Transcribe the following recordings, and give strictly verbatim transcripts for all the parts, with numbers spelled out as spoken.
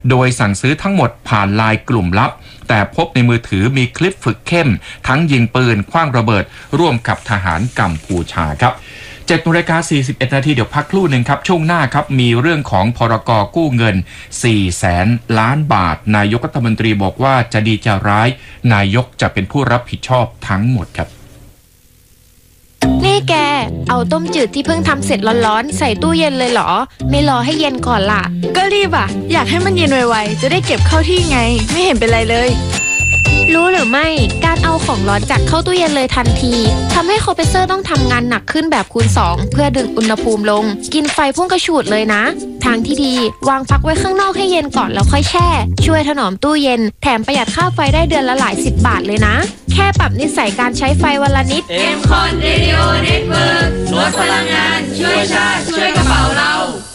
โดยสั่งซื้อทั้งหมดผ่านไลน์กลุ่มลับแต่พบในมือถือมีคลิปฝึกเข้มทั้งยิงปืนขว้างระเบิดร่วมกับทหารกัมพูชาครับเจ็ดนาฬิกาสี่สิบเอ็ดนาทีเดี๋ยวพักครู่หนึ่งครับช่วงหน้าครับมีเรื่องของพรก.กู้เงินสี่แสนล้านบาทนายกรัฐมนตรีบอกว่าจะดีจะร้ายนายกจะเป็นผู้รับผิดชอบทั้งหมดครับนี่แกเอาต้มจืดที่เพิ่งทำเสร็จร้อนๆใส่ตู้เย็นเลยเหรอไม่รอให้เย็นก่อนล่ะก็รีบอ่ะอยากให้มันเย็นไวๆจะได้เก็บเข้าที่ไงไม่เห็นเป็นไรเลยรู้หรือไม่การเอาของร้อนจากเข้าตู้เย็นเลยทันทีทำให้คอมเพรสเซอร์ต้องทำงานหนักขึ้นแบบคูณสองเพื่อดึงอุณหภูมิลงกินไฟพุ่งกระฉูดเลยนะทางที่ดีวางพักไว้ข้างนอกให้เย็นก่อนแล้วค่อยแช่ช่วยถนอมตู้เย็นแถมประหยัดค่าไฟได้เดือนละหลายสิบบาทเลยนะแค่ปรับนิสัยการใช้ไฟวันละนิดเอ็ม คอน Radio Network ลดพลังงานช่วยชาติช่วยกระเป๋าเรา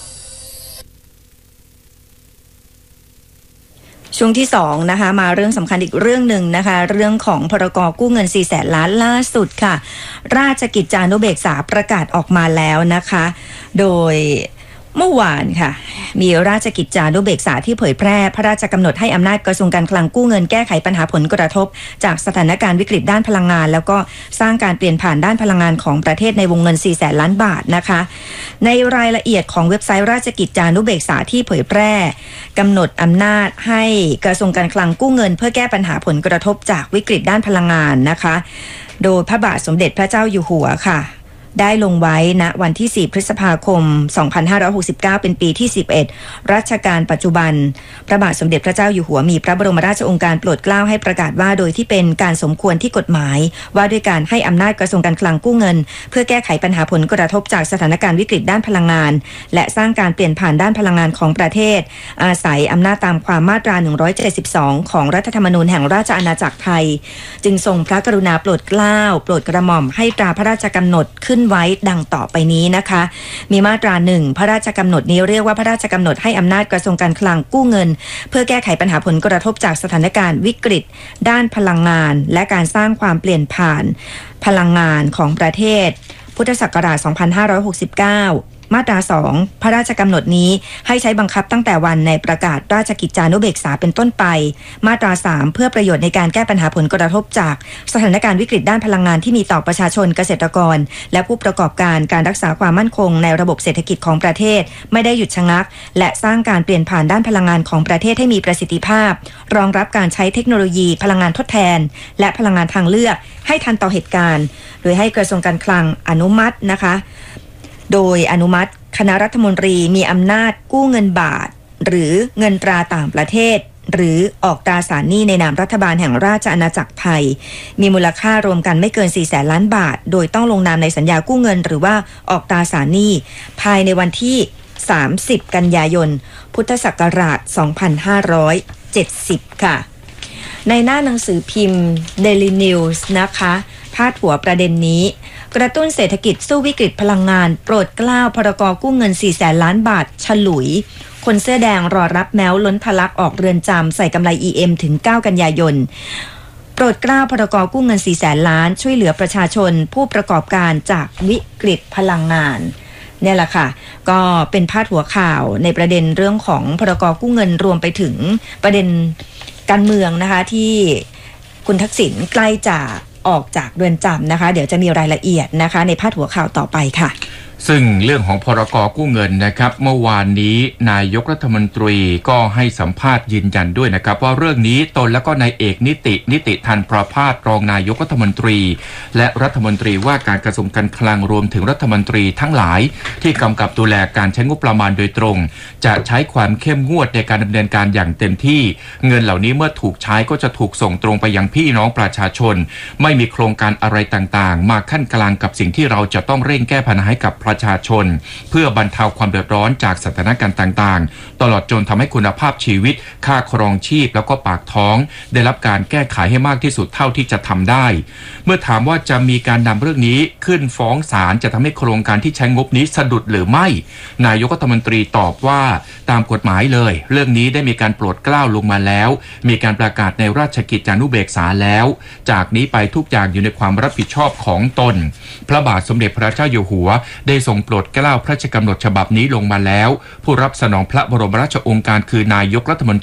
ช่วงที่สองนะคะมาเรื่องสำคัญอีกเรื่องหนึ่งนะคะเรื่องของพรก.กู้เงินสี่แสนล้านล่าสุดค่ะราชกิจจานุเบกษาประกาศออกมาแล้วนะคะโดยเมื่อวานค่ะมีราชกิจจานุเบกษาที่เผยแพร่พระราชกำหนดให้อำนาจกระทรวงการคลังกู้เงินแก้ไขปัญหาผลกระทบจากสถานการณ์วิกฤตด้านพลังงานแล้วก็สร้างการเปลี่ยนผ่านด้านพลังงานของประเทศในวงเงินสี่แสนล้านบาทนะคะในรายละเอียดของเว็บไซต์ราชกิจจานุเบกษาที่เผยแพร่กำหนดอำนาจให้กระทรวงการคลังกู้เงินเพื่อแก้ปัญหาผลกระทบจากวิกฤตด้านพลังงานนะคะโดยพระบาทสมเด็จพระเจ้าอยู่หัวค่ะได้ลงไว้ณวันที่สี่พฤษภาคมสองพันห้าร้อยหกสิบเก้าเป็นปีที่สิบเอ็ดรัชกาลปัจจุบันพระบาทสมเด็จพระเจ้าอยู่หัวมีพระบรมราชโองการโปรดเกล้าให้ประกาศว่าโดยที่เป็นการสมควรที่กฎหมายว่าด้วยการให้อำนาจกระทรวงการคลังกู้เงินเพื่อแก้ไขปัญหาผลกระทบจากสถานการณ์วิกฤตด้านพลังงานและสร้างการเปลี่ยนผ่านด้านพลังงานของประเทศอาศัยอำนาจตามความมาตราหนึ่งร้อยเจ็ดสิบสองของรัฐธรรมนูญแห่งราชอาณาจักรไทยจึงทรงพระกรุณาโปรดเกล้าโปรดกระหม่อมให้ตราพระราชกำหนดขึ้นไว้ดังต่อไปนี้นะคะมีมาตราหนึ่งพระราชกำหนดนี้เรียกว่าพระราชกำหนดให้อำนาจกระทรวงการคลังกู้เงินเพื่อแก้ไขปัญหาผลกระทบจากสถานการณ์วิกฤตด้านพลังงานและการสร้างความเปลี่ยนผ่านพลังงานของประเทศพุทธศักราชสองพันห้าร้อยหกสิบเก้ามาตราสองพระราชกำหนดนี้ให้ใช้บังคับตั้งแต่วันในประกาศราชกิจจานุเบกษาเป็นต้นไปมาตราสามเพื่อประโยชน์ในการแก้ปัญหาผลกระทบจากสถานการณ์วิกฤตด้านพลังงานที่มีต่อประชาชนเกษตรกรและผู้ประกอบการการรักษาความมั่นคงในระบบเศรษฐกิจของประเทศไม่ได้หยุดชะงักและสร้างการเปลี่ยนผ่านด้านพลังงานของประเทศให้มีประสิทธิภาพรองรับการใช้เทคโนโลยีพลังงานทดแทนและพลังงานทางเลือกให้ทันต่อเหตุการณ์โดยให้กระทรวงการคลังอนุมัตินะคะโดยอนุมัติคณะรัฐมนตรีมีอำนาจกู้เงินบาทหรือเงินตราต่างประเทศหรือออกตราสารหนี้ในนามรัฐบาลแห่งราชอาณาจักรไทยมีมูลค่ารวมกันไม่เกินสี่แสนล้านบาทโดยต้องลงนามในสัญญากู้เงินหรือว่าออกตราสารหนี้ภายในวันที่สามสิบกันยายนพุทธศักราชสองพันห้าร้อยเจ็ดสิบค่ะในหน้าหนังสือพิมพ์ Daily News นะคะพาดหัวประเด็นนี้กระตุ้นเศรษฐกิจสู้วิกฤตพลังงานโปรดเกล้าพรก.กู้เงินสี่แสนล้านบาทฉลุยคนเสื้อแดงรอรับแม้วล้นทะลักออกเรือนจำใส่กำไร อี เอ็ม ถึงเก้ากันยายนโปรดเกล้าพรก.กู้เงินสี่แสนล้านช่วยเหลือประชาชนผู้ประกอบการจากวิกฤตพลังงานเนี่ยแหละค่ะก็เป็นพาดหัวข่าวในประเด็นเรื่องของพรก.กู้เงินรวมไปถึงประเด็นการเมืองนะคะที่คุณทักษิณใกล้จะออกจากเรือนจำนะคะเดี๋ยวจะมีรายละเอียดนะคะในพาดหัวข่าวต่อไปค่ะซึ่งเรื่องของพรก.กู้เงินนะครับเมื่อวานนี้นายกรัฐมนตรีก็ให้สัมภาษณ์ยืนยันด้วยนะครับว่าเรื่องนี้ตนและก็นายเอกนิตินิติธันประภาสรองนายกรัฐมนตรีและรัฐมนตรีว่าการกระทรวงการคลังรวมถึงรัฐมนตรีทั้งหลายที่กำกับดูแลการใช้งบประมาณโดยตรงจะใช้ความเข้มงวดในการดำเนินการอย่างเต็มที่เงินเหล่านี้เมื่อถูกใช้ก็จะถูกส่งตรงไปยังพี่น้องประชาชนไม่มีโครงการอะไรต่างๆมาขั้นกลางกับสิ่งที่เราจะต้องเร่งแก้ปัญหาให้กับประชาชนเพื่อบรรเทาความเดือดร้อนจากสถานการณ์ต่างๆตลอดจนทำให้คุณภาพชีวิตค่าครองชีพแล้วก็ปากท้องได้รับการแก้ไขให้มากที่สุดเท่าที่จะทำได้เมื่อถามว่าจะมีการนำเรื่องนี้ขึ้นฟ้องศาลจะทำให้โครงการที่ใช้งบนี้สะดุดหรือไม่นายกรัฐมนตรีตอบว่าตามกฎหมายเลยเรื่องนี้ได้มีการโปรดเกล้าลงมาแล้วมีการประกาศในราชกิจจานุเบกษาแล้วจากนี้ไปทุกอย่างอยู่ในความรับผิดชอบของตนพระบาทสมเด็จพระเจ้าอยู่หัวได้ทรงโปรดเกล้าพระราชกำหนดฉบับนี้ลงมาแล้วผู้รับสนองพระบรมราชโองการคือนายกรัฐมนตรี